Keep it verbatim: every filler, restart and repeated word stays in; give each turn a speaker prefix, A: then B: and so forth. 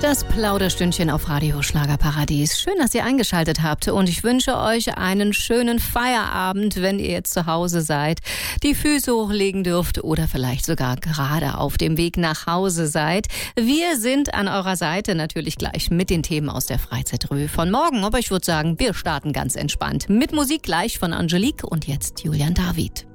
A: Das Plauderstündchen auf Radio Schlagerparadies. Schön, dass ihr eingeschaltet habt und ich wünsche euch einen schönen Feierabend, wenn ihr jetzt zu Hause seid, die Füße hochlegen dürft oder vielleicht sogar gerade auf dem Weg nach Hause seid. Wir sind an eurer Seite natürlich gleich mit den Themen aus der Freizeitrevue von morgen, aber ich würde sagen, wir starten ganz entspannt mit Musik gleich von Angelique und jetzt Julian David.